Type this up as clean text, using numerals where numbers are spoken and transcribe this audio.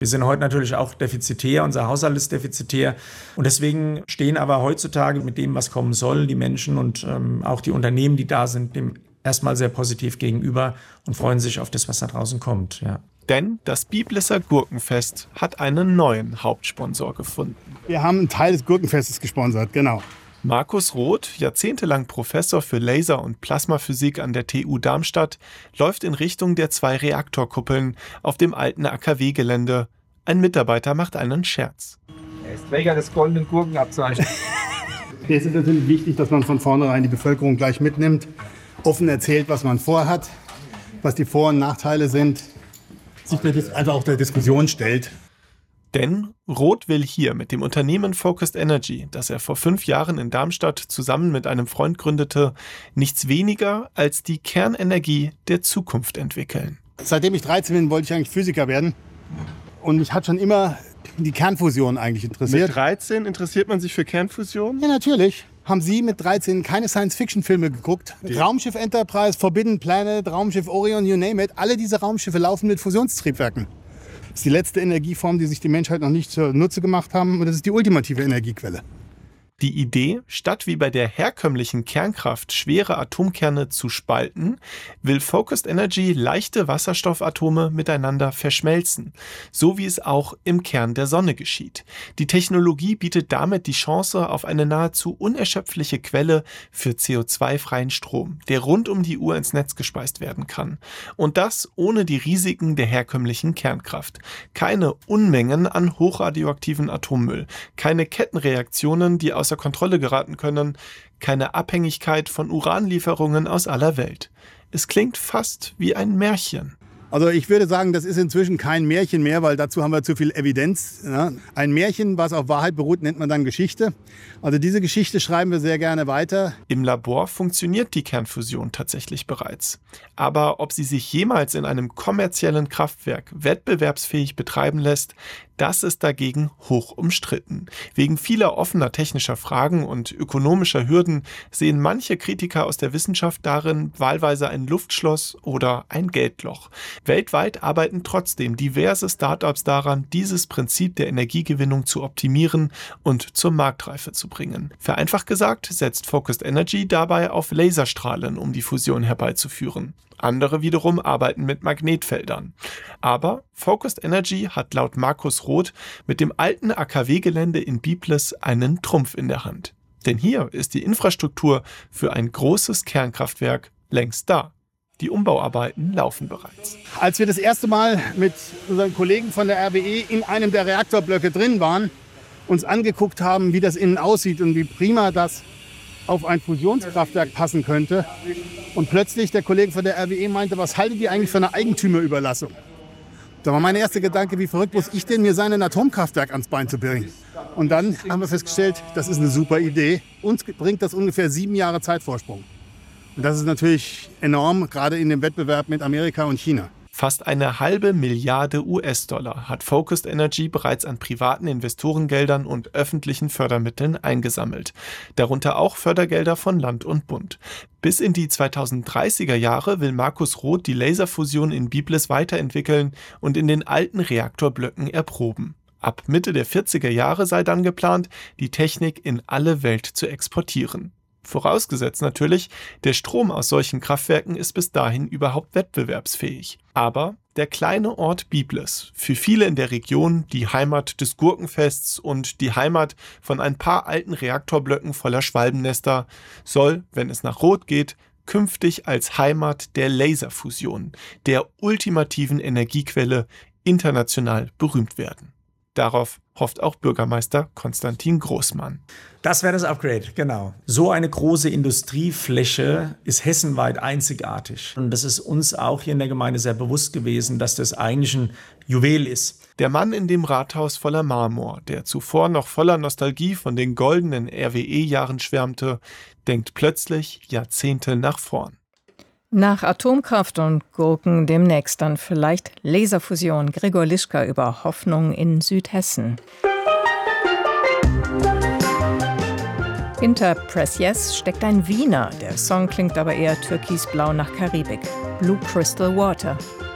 Wir sind heute natürlich auch defizitär, unser Haushalt ist defizitär. Und deswegen stehen aber heutzutage mit dem, was kommen soll, die Menschen und auch die Unternehmen, die da sind, dem erstmal sehr positiv gegenüber und freuen sich auf das, was da draußen kommt. Ja. Denn das Biblisser Gurkenfest hat einen neuen Hauptsponsor gefunden. Wir haben einen Teil des Gurkenfestes gesponsert, genau. Markus Roth, jahrzehntelang Professor für Laser- und Plasmaphysik an der TU Darmstadt, läuft in Richtung der 2 Reaktorkuppeln auf dem alten AKW-Gelände. Ein Mitarbeiter macht einen Scherz. Er ist Träger des goldenen Gurkenabzeichens. Es ist natürlich wichtig, dass man von vornherein die Bevölkerung gleich mitnimmt, offen erzählt, was man vorhat, was die Vor- und Nachteile sind, sich einfach auch der Diskussion stellt. Denn Roth will hier mit dem Unternehmen Focused Energy, das er vor 5 Jahren in Darmstadt zusammen mit einem Freund gründete, nichts weniger als die Kernenergie der Zukunft entwickeln. Seitdem ich 13 bin, wollte ich eigentlich Physiker werden. Und mich hat schon immer die Kernfusion eigentlich interessiert. Mit 13 interessiert man sich für Kernfusion? Ja, natürlich. Haben Sie mit 13 keine Science-Fiction-Filme geguckt? Raumschiff Enterprise, Forbidden Planet, Raumschiff Orion, you name it. Alle diese Raumschiffe laufen mit Fusionstriebwerken. Das ist die letzte Energieform, die sich die Menschheit noch nicht zunutze gemacht haben. Und das ist die ultimative Energiequelle. Die Idee, statt wie bei der herkömmlichen Kernkraft schwere Atomkerne zu spalten, will Focused Energy leichte Wasserstoffatome miteinander verschmelzen, so wie es auch im Kern der Sonne geschieht. Die Technologie bietet damit die Chance auf eine nahezu unerschöpfliche Quelle für CO2-freien Strom, der rund um die Uhr ins Netz gespeist werden kann. Und das ohne die Risiken der herkömmlichen Kernkraft. Keine Unmengen an hochradioaktiven Atommüll, keine Kettenreaktionen, die außer Kontrolle geraten können, keine Abhängigkeit von Uranlieferungen aus aller Welt. Es klingt fast wie ein Märchen. Also ich würde sagen, das ist inzwischen kein Märchen mehr, weil dazu haben wir zu viel Evidenz. Ja. Ein Märchen, was auf Wahrheit beruht, nennt man dann Geschichte. Also diese Geschichte schreiben wir sehr gerne weiter. Im Labor funktioniert die Kernfusion tatsächlich bereits. Aber ob sie sich jemals in einem kommerziellen Kraftwerk wettbewerbsfähig betreiben lässt, das ist dagegen hoch umstritten. Wegen vieler offener technischer Fragen und ökonomischer Hürden sehen manche Kritiker aus der Wissenschaft darin wahlweise ein Luftschloss oder ein Geldloch. Weltweit arbeiten trotzdem diverse Startups daran, dieses Prinzip der Energiegewinnung zu optimieren und zur Marktreife zu bringen. Vereinfacht gesagt setzt Focused Energy dabei auf Laserstrahlen, um die Fusion herbeizuführen. Andere wiederum arbeiten mit Magnetfeldern. Aber Focused Energy hat laut Markus Roth mit dem alten AKW-Gelände in Biblis einen Trumpf in der Hand. Denn hier ist die Infrastruktur für ein großes Kernkraftwerk längst da. Die Umbauarbeiten laufen bereits. Als wir das erste Mal mit unseren Kollegen von der RWE in einem der Reaktorblöcke drin waren, uns angeguckt haben, wie das innen aussieht und wie prima das auf ein Fusionskraftwerk passen könnte. Und plötzlich der Kollege von der RWE meinte, was haltet ihr eigentlich für eine Eigentümerüberlassung? Da war mein erster Gedanke, wie verrückt muss ich denn, mir sein Atomkraftwerk ans Bein zu bringen? Und dann haben wir festgestellt, das ist eine super Idee. Uns bringt das ungefähr 7 Jahre Zeitvorsprung. Und das ist natürlich enorm, gerade in dem Wettbewerb mit Amerika und China. Fast 1/2 Milliarde US-Dollar hat Focused Energy bereits an privaten Investorengeldern und öffentlichen Fördermitteln eingesammelt. Darunter auch Fördergelder von Land und Bund. Bis in die 2030er Jahre will Markus Roth die Laserfusion in Biblis weiterentwickeln und in den alten Reaktorblöcken erproben. Ab Mitte der 40er Jahre sei dann geplant, die Technik in alle Welt zu exportieren. Vorausgesetzt natürlich, der Strom aus solchen Kraftwerken ist bis dahin überhaupt wettbewerbsfähig. Aber der kleine Ort Biblis, für viele in der Region die Heimat des Gurkenfests und die Heimat von ein paar alten Reaktorblöcken voller Schwalbennester, soll, wenn es nach Roth geht, künftig als Heimat der Laserfusion, der ultimativen Energiequelle, international berühmt werden. Darauf hofft auch Bürgermeister Konstantin Großmann. Das wäre das Upgrade, genau. So eine große Industriefläche ist hessenweit einzigartig. Und das ist uns auch hier in der Gemeinde sehr bewusst gewesen, dass das eigentlich ein Juwel ist. Der Mann in dem Rathaus voller Marmor, der zuvor noch voller Nostalgie von den goldenen RWE-Jahren schwärmte, denkt plötzlich Jahrzehnte nach vorn. Nach Atomkraft und Gurken demnächst dann vielleicht Laserfusion. Gregor Lischka über Hoffnung in Südhessen. Hinter Press Yes steckt ein Wiener. Der Song klingt aber eher türkisblau nach Karibik. Blue Crystal Water.